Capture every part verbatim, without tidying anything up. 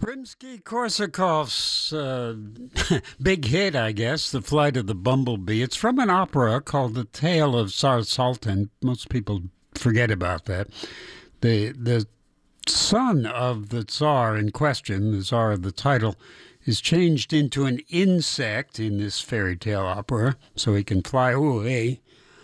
Rimsky-Korsakov's uh, big hit, I guess, The Flight of the Bumblebee. It's from an opera called The Tale of Tsar Sultan. Most people forget about that. The the son of the Tsar in question, the Tsar of the title, is changed into an insect in this fairy tale opera so he can fly away,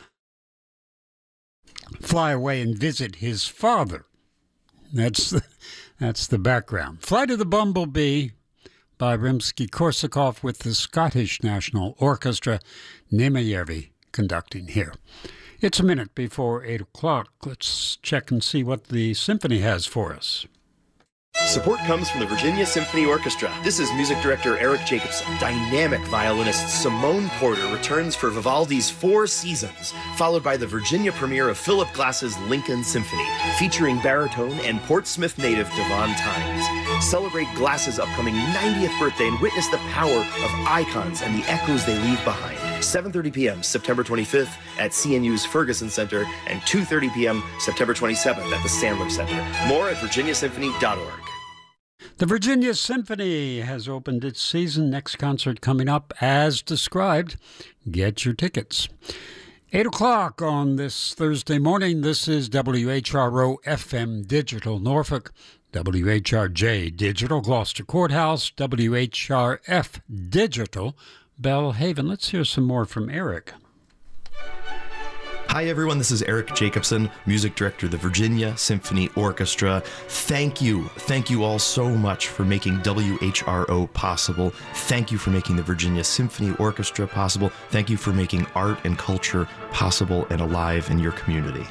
fly away and visit his father. That's the, that's the background. Flight of the Bumblebee by Rimsky-Korsakov with the Scottish National Orchestra, Nemejärvi conducting here. It's a minute before eight o'clock. Let's check and see what the symphony has for us. Support comes from the Virginia Symphony Orchestra. This is music director Eric Jacobson. Dynamic violinist Simone Porter returns for Vivaldi's Four Seasons, followed by the Virginia premiere of Philip Glass's Lincoln Symphony, featuring baritone and Portsmouth native Devon Tynes. Celebrate Glass's upcoming ninetieth birthday and witness the power of icons and the echoes they leave behind. seven thirty p.m. September twenty-fifth at C N U's Ferguson Center and two thirty p.m. September twenty-seventh at the Sandler Center. More at virginia symphony dot org. The Virginia Symphony has opened its season. Next concert coming up as described. Get your tickets. eight o'clock on this Thursday morning. This is W H R O F M Digital Norfolk, W H R J Digital Gloucester Courthouse, W H R F Digital Belhaven. Let's hear some more from Eric. Hi everyone, this is Eric Jacobson, music director of the Virginia Symphony Orchestra. Thank you, thank you all so much for making W H R O possible. Thank you for making the Virginia Symphony Orchestra possible. Thank you for making art and culture possible and alive in your community.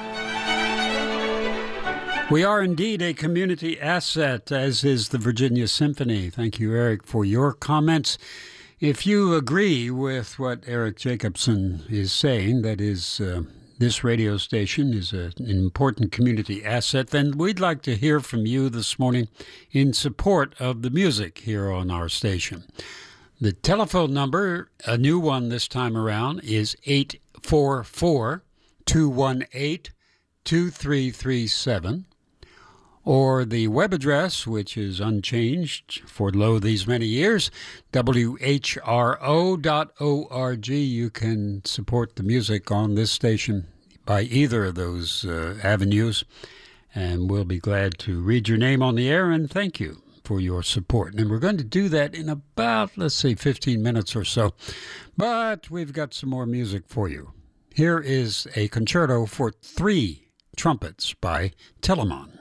We are indeed a community asset, as is the Virginia Symphony. Thank you, Eric, for your comments. If you agree with what Eric Jacobson is saying, that is, uh, this radio station is a, an important community asset, then we'd like to hear from you this morning in support of the music here on our station. The telephone number, a new one this time around, is eight four four, two one eight, two three three seven. Or the web address, which is unchanged for lo these many years, W H R O dot org. You can support the music on this station by either of those uh, avenues, and we'll be glad to read your name on the air and thank you for your support. And we're going to do that in about, let's say, fifteen minutes or so. But we've got some more music for you. Here is a concerto for three trumpets by Telemann.